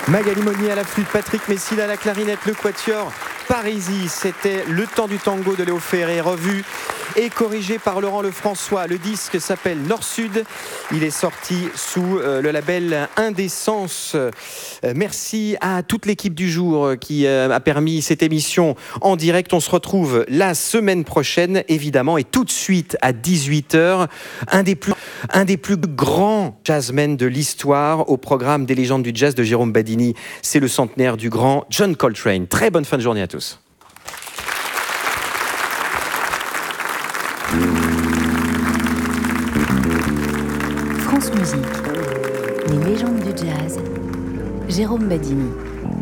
Magali Monnier à la flûte, Patrick Messina à la clarinette, le quatuor Parisi. C'était Le Temps du Tango de Léo Ferré, revu et corrigé par Laurent Lefrançois. Le disque s'appelle Nord-Sud. Il est sorti sous le label Indécence. Merci à toute l'équipe du jour qui a permis cette émission en direct. On se retrouve la semaine prochaine, évidemment, et tout de suite à 18h, un des plus grands jazzmen de l'histoire au programme des légendes du jazz de Jérôme Badini. C'est le centenaire du grand John Coltrane. Très bonne fin de journée à tous. France Musique, les légendes du jazz, Jérôme Badini.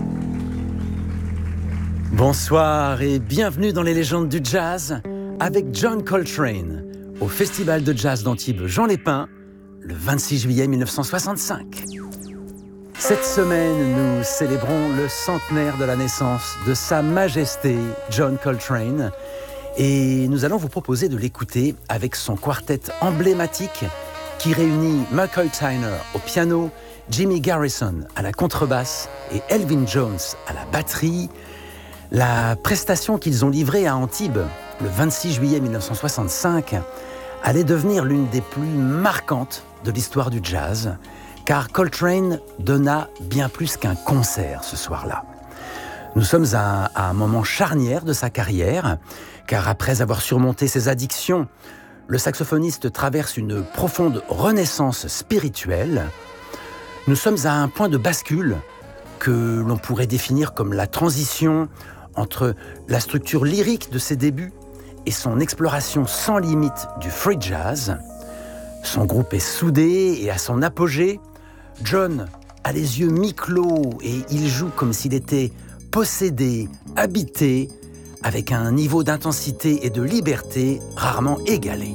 Bonsoir et bienvenue dans les légendes du jazz avec John Coltrane au Festival de jazz d'Antibes Jean Lépin le 26 juillet 1965. Cette semaine, nous célébrons le centenaire de la naissance de Sa Majesté John Coltrane et nous allons vous proposer de l'écouter avec son quartet emblématique qui réunit McCoy Tyner au piano, Jimmy Garrison à la contrebasse et Elvin Jones à la batterie. La prestation qu'ils ont livrée à Antibes le 26 juillet 1965 allait devenir l'une des plus marquantes de l'histoire du jazz, car Coltrane donna bien plus qu'un concert ce soir-là. Nous sommes à un moment charnière de sa carrière, car après avoir surmonté ses addictions, le saxophoniste traverse une profonde renaissance spirituelle. Nous sommes à un point de bascule que l'on pourrait définir comme la transition entre la structure lyrique de ses débuts et son exploration sans limite du free jazz. Son groupe est soudé et à son apogée, John a les yeux mi-clos et il joue comme s'il était possédé, habité, avec un niveau d'intensité et de liberté rarement égalé.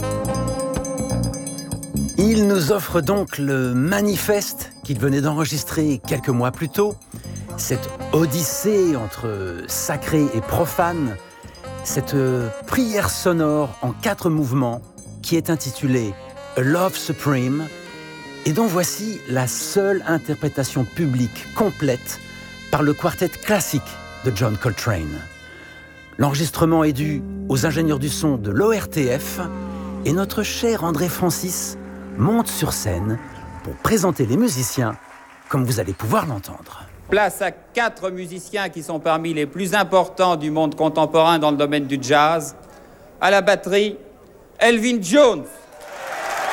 Il nous offre donc le manifeste qu'il venait d'enregistrer quelques mois plus tôt, cette odyssée entre sacré et profane, cette prière sonore en 4 mouvements qui est intitulée A Love Supreme et dont voici la seule interprétation publique complète par le quartet classique de John Coltrane. L'enregistrement est dû aux ingénieurs du son de l'ORTF et notre cher André Francis monte sur scène pour présenter les musiciens comme vous allez pouvoir l'entendre. Place à 4 musiciens qui sont parmi les plus importants du monde contemporain dans le domaine du jazz. À la batterie, Elvin Jones.